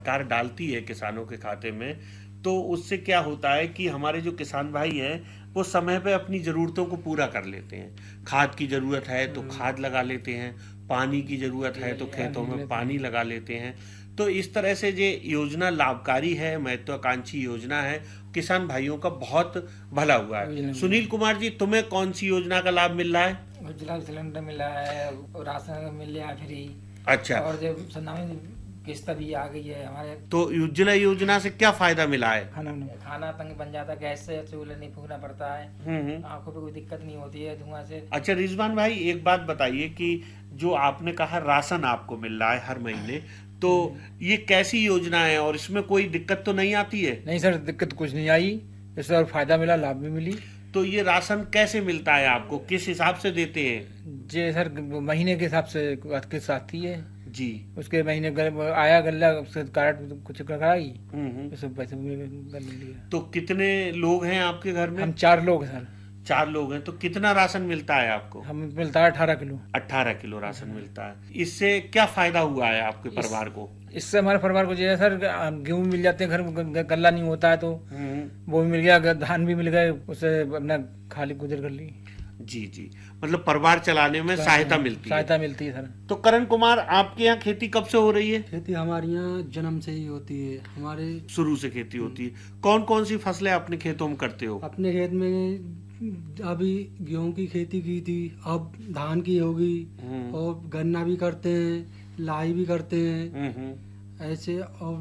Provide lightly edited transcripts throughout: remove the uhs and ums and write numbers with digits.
सरकार डालती है किसानों के खाते में, तो उससे क्या होता है कि हमारे जो किसान भाई हैं वो समय पे अपनी ज़रूरतों को पूरा कर लेते हैं। खाद की ज़रूरत है तो खाद लगा लेते हैं, पानी की ज़रूरत है तो खेतों में पानी लगा लेते हैं। तो इस तरह से ये योजना लाभकारी है, महत्वाकांक्षी योजना है, किसान भाइयों का बहुत भला हुआ है। सुनील कुमार जी, तुम्हें कौन सी योजना का लाभ मिल रहा है? उज्ज्वला सिलेंडर मिला है, राशन मिल रहा है फ्री। अच्छा। और जो सुनामी किस्त भी आ गई है हमारे। तो उज्ज्वला योजना से क्या फायदा मिला है? खाना तंग बन जाता, गैस से चूल्हा नहीं फूकना पड़ता है, आंखों पे कोई दिक्कत नहीं होती है धुआं से। अच्छा रिजवान भाई, एक बात बताइए कि जो आपने कहा राशन आपको मिल रहा है हर महीने, तो ये कैसी योजना है और इसमें कोई दिक्कत तो नहीं आती है? नहीं सर, दिक्कत कुछ नहीं आई, इससे और फायदा मिला, लाभ भी मिली। तो ये राशन कैसे मिलता है आपको, किस हिसाब से देते हैं? जी सर, महीने के हिसाब से किस्त आती है जी। उसके महीने आया गल्ला, उसके कार्ड कुछ कराई, उससे पैसे मिल लिया। तो कितने लोग हैं आपके घर में? हम 4 लोग हैं सर। 4 लोग हैं, तो कितना राशन मिलता है आपको? हमें मिलता है 18 किलो। 18 किलो राशन मिलता है। इससे क्या फायदा हुआ है आपके परिवार को? इससे हमारे परिवार को जो है सर, गेहूं मिल जाते हैं घर में, गल्ला नहीं होता है तो वो भी मिल गया, धान भी मिल गए, उससे अपना खाली गुजर कर ली। जी जी, मतलब परिवार चलाने में सहायता मिलती है सर। तो करण कुमार, आपके यहाँ खेती कब से हो रही है? खेती हमारे यहाँ जन्म से ही होती है, हमारे शुरू से खेती होती है। कौन कौन सी फसलें अपने खेतों में करते हो? अपने खेत में अभी गेहूं की खेती की थी, अब धान की होगी, और गन्ना भी करते हैं, लाई भी करते हैं, ऐसे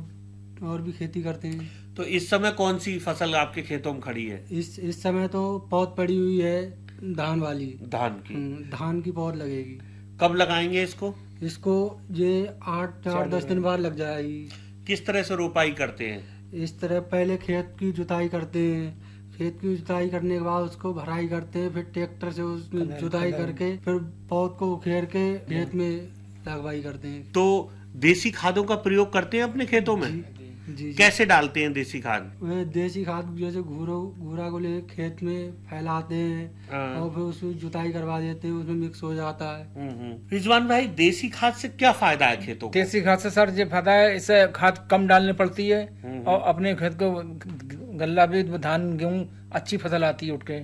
और भी खेती करते हैं। तो इस समय कौन सी फसल आपके खेतों में खड़ी है? इस समय तो पौध पड़ी हुई है धान वाली। धान की पौध लगेगी। कब लगाएंगे इसको? ये 8-10 दिन बाद लग जाएगी। किस तरह से रोपाई करते हैं? इस तरह पहले खेत की जुताई करते हैं, खेत की जुताई करने के बाद उसको भराई करते हैं, फिर ट्रैक्टर से उसमें जुताई करके फिर पौध को उखेड़ के खेत में लगवाई करते हैं। तो देसी खादों का प्रयोग करते हैं अपने खेतों में? जी। कैसे डालते हैं देसी खाद? देसी खाद जैसे घूरा को ले खेत में फैलाते हैं और फिर उसमें जुताई करवा देते हैं, उसमें मिक्स हो जाता है। रिजवान भाई, देसी खाद से क्या फायदा है खेतों को? देसी खाद से सर ये फायदा है, इससे खाद कम डालनी पड़ती है और अपने खेत को गल्ला भी, धान गेहूं अच्छी फसल आती है उठ के।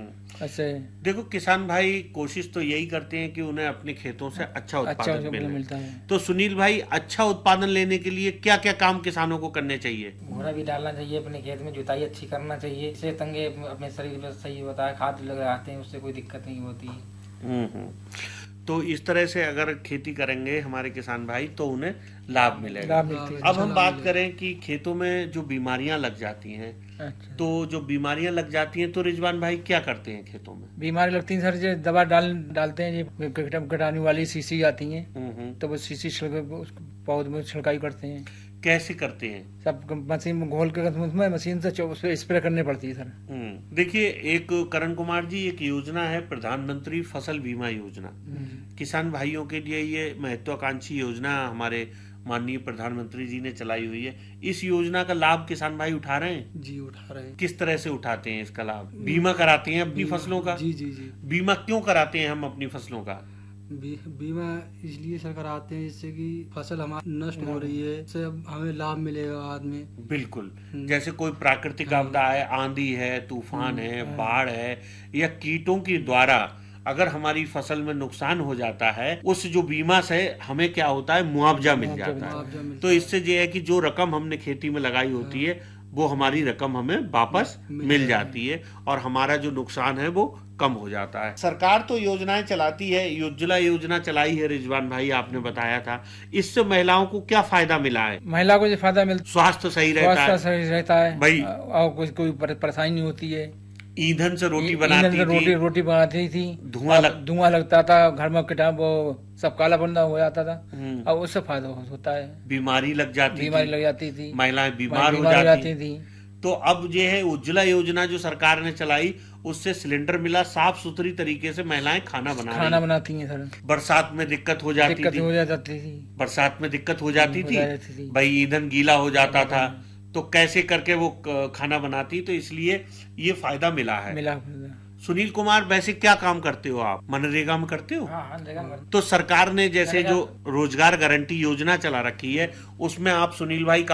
ऐसे देखो, किसान भाई कोशिश तो यही करते हैं कि उन्हें अपने खेतों से अच्छा उत्पादन मिलता है। तो सुनील भाई, अच्छा उत्पादन लेने के लिए क्या क्या काम किसानों को करने चाहिए? घोड़ा भी डालना चाहिए अपने खेत में, जुताई अच्छी करना चाहिए, इससे तंगे अपने शरीर पर सही होता है, खाद लगाते हैं उससे कोई दिक्कत नहीं होती। तो इस तरह से अगर खेती करेंगे हमारे किसान भाई तो उन्हें लाभ मिलेगा। अब हम बात करें कि खेतों में जो बीमारियां लग जाती हैं, तो जो बीमारियां लग जाती हैं तो रिजवान भाई क्या करते हैं खेतों में? बीमारी लगती है सर, जो दवा डालते हैं, जो कटाने वाली शीशी आती है, तो वो शीशी पौध में छिड़काई करते हैं। कैसे करते हैं? सब मशीन में घोल के उसमें मशीन से उस पर स्प्रे करनी पड़ती है सर। देखिए, एक करण कुमार जी, एक योजना है प्रधानमंत्री फसल बीमा योजना। किसान भाइयों के लिए ये महत्वाकांक्षी योजना हमारे माननीय प्रधानमंत्री जी ने चलाई हुई है। इस योजना का लाभ किसान भाई उठा रहे हैं? जी, उठा रहे हैं। किस तरह से उठाते हैं इसका लाभ? बीमा कराते हैं अपनी फसलों का? जी। बीमा क्यों कराते हैं हम अपनी फसलों का? बीमा इसलिए सर कराते हैं, इससे कि फसल हमारी नष्ट हो रही है, इससे हमें लाभ मिलेगा बाद में। बिल्कुल। जैसे कोई प्राकृतिक आपदा है, आंधी है, तूफान है, बाढ़ है, या कीटों के द्वारा अगर हमारी फसल में नुकसान हो जाता है, उस जो बीमा से हमें क्या होता है, मुआवजा मिल जाता है। तो इससे ये है कि जो रकम हमने खेती में लगाई होती है वो हमारी रकम हमें वापस मिल जाती है और हमारा जो नुकसान है वो कम हो जाता है। सरकार तो योजनाएं चलाती है, उज्ज्वला योजना चलाई है रिजवान भाई, आपने बताया था। इससे महिलाओं को क्या फायदा मिला है? महिला को जो फायदा मिलता है, स्वास्थ्य सही रहता है भाई, और कोई परेशानी नहीं होती है। ईंधन से रोटी बनाती थी, धुआं लगता था घर में, वो सब काला बंदा हो जाता था, अब उससे फायदा होता है। बीमारी लग जाती थी, महिलाएं बीमार हो जाती थी। तो अब ये है उज्ज्वला योजना जो सरकार ने चलाई, उससे सिलेंडर मिला, साफ सुथरी तरीके से महिलाएं खाना बनाती हैं सर। बरसात में दिक्कत हो जाती थी, भाई ईंधन गीला हो जाता था, तो कैसे करके वो खाना बनाती, तो इसलिए ये फायदा मिला है। सुनील कुमार, वैसे क्या काम करते हो आप? मनरेगा में करते हो? हाँ मनरेगा में करते तो सरकार ने जैसे मनरेगा- जो रोजगार गारंटी योजना चला रखी है, उसमें आप सुनील भाई